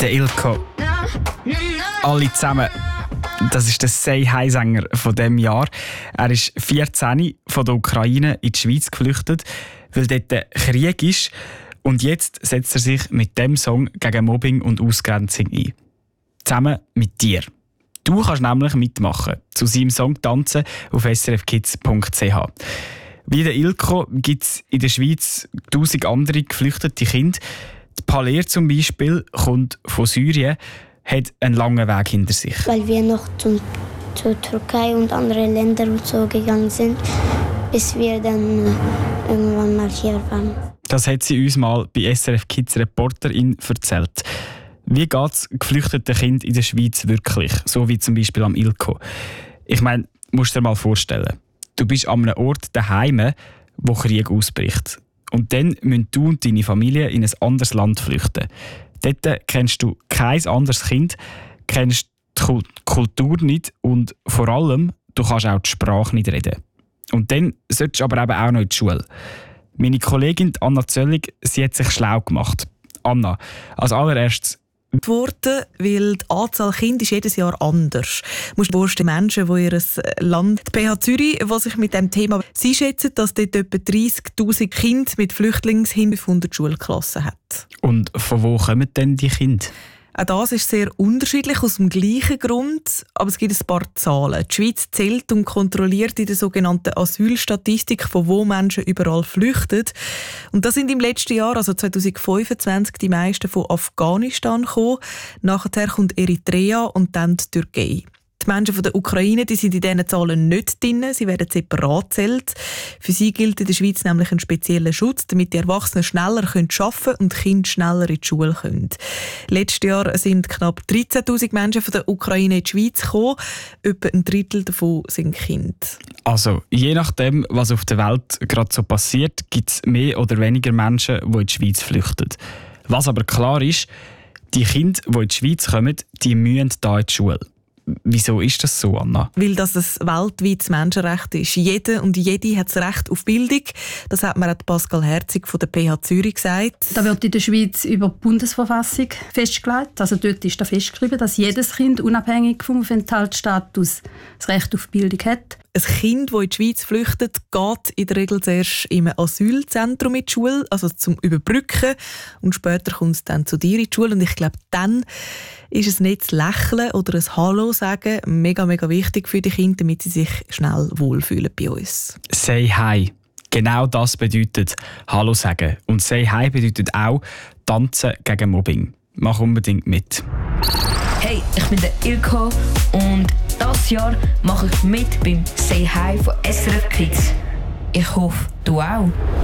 Der Ilko. Alle zusammen. Das ist der Say-Hi-Sänger von diesem Jahr. Er ist 14 von der Ukraine in die Schweiz geflüchtet, weil dort Krieg ist. Und jetzt setzt er sich mit dem Song gegen Mobbing und Ausgrenzung ein. Zusammen mit dir. Du kannst nämlich mitmachen, zu seinem Song tanzen auf srfkids.ch. Wie der Ilko gibt es in der Schweiz 1000 andere geflüchtete Kinder. Die Paler zum Beispiel kommt von Syrien, hat einen langen Weg hinter sich. Weil wir noch zur Türkei und andere Länder und so gegangen sind, bis wir dann irgendwann mal hier waren. Das hat sie uns mal bei SRF Kids Reporterin erzählt. Wie geht es geflüchteten Kindern in der Schweiz wirklich? So wie zum Beispiel am Ilko. Ich meine, musst dir mal vorstellen, du bist an einem Ort daheim, wo Krieg ausbricht. Und dann müssen du und deine Familie in ein anderes Land flüchten. Dort kennst du kein anderes Kind, kennst die Kultur nicht und vor allem, du kannst auch die Sprache nicht reden. Und dann solltest du aber eben auch noch in die Schule. Meine Kollegin Anna Zöllig, sie hat sich schlau gemacht. Anna, als allererstes, worden, weil die Anzahl Kinder ist jedes Jahr anders. Du musst dir vorstellen, Menschen, die ihr Land, die PH Zürich, die sich mit diesem Thema, sie schätzen, dass dort etwa 30'000 Kinder mit Flüchtlingshintergrund 500 Schulklassen hat. Und von wo kommen denn die Kinder? Auch das ist sehr unterschiedlich, aus dem gleichen Grund, aber es gibt ein paar Zahlen. Die Schweiz zählt und kontrolliert in der sogenannten Asylstatistik, von wo Menschen überall flüchten. Und das sind im letzten Jahr, also 2025, die meisten von Afghanistan gekommen. Nachher kommt Eritrea und dann die Türkei. Die Menschen von der Ukraine, die sind in diesen Zahlen nicht drin, sie werden separat gezählt. Für sie gilt in der Schweiz nämlich ein spezieller Schutz, damit die Erwachsenen schneller arbeiten können und die Kinder schneller in die Schule können. Letztes Jahr sind knapp 13'000 Menschen von der Ukraine in die Schweiz gekommen. Etwa ein Drittel davon sind Kinder. Also, je nachdem, was auf der Welt gerade so passiert, gibt es mehr oder weniger Menschen, die in die Schweiz flüchten. Was aber klar ist, die Kinder, die in die Schweiz kommen, die müssen hier in die Schule. Wieso ist das so, Anna? Weil das ein weltweites Menschenrecht ist. Jeder und jede hat das Recht auf Bildung. Das hat mir auch Pascal Herzig von der PH Zürich gesagt. Da wird in der Schweiz über die Bundesverfassung festgelegt. Also dort ist da festgeschrieben, dass jedes Kind unabhängig vom Aufenthaltsstatus das Recht auf Bildung hat. Ein Kind, das in die Schweiz flüchtet, geht in der Regel zuerst in einem Asylzentrum in die Schule, also zum Überbrücken. Und später kommt es dann zu dir in die Schule. Und ich glaube, dann ist es nicht das Lächeln oder ein Hallo sagen mega, mega wichtig für die Kinder, damit sie sich schnell wohlfühlen bei uns. Say Hi. Genau das bedeutet Hallo sagen. Und Say Hi bedeutet auch Tanzen gegen Mobbing. Mach unbedingt mit. Hey, ich bin der Ilko und dieses Jahr mache ich mit beim Say Hi von SRF Kids. Ich hoffe, du auch.